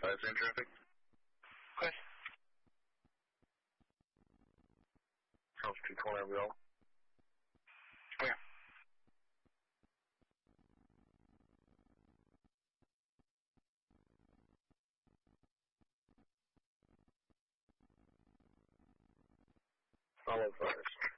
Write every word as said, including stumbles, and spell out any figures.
five same traffic. Okay. House two twenty, are we all? Okay. All of fires.